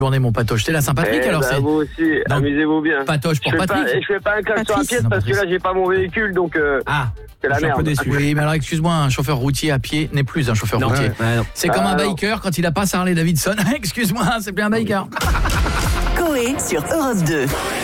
journée, mon Patoche. C'est la Saint-Patrick, alors c'est... Vous aussi, Non. amusez-vous bien. Patoche pour Patrick. Je fais pas un klaxon à pied Non, parce que Patrice. là, j'ai pas mon véhicule, donc c'est la je suis un peu merde. déçu. Oui, mais alors excuse-moi, un chauffeur routier à pied n'est plus un chauffeur routier. non. C'est comme un non. biker quand il a pas sa Harley Davidson. Excuse-moi, c'est plus un biker. Coé sur Europe 2.